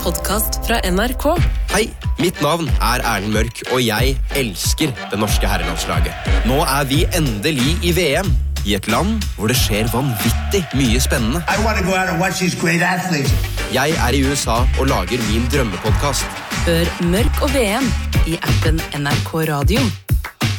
podcast fra NRK. Hei, mitt navn Erlend Mørk, og jeg elsker det norske herrelandslaget. Nå vi endelig i VM, i et land hvor det skjer vanvittig mye spennende. I want to go out and watch these great athletes. Jeg i USA og lager min drømmepodcast. Hør Mørk og VM i appen NRK Radio.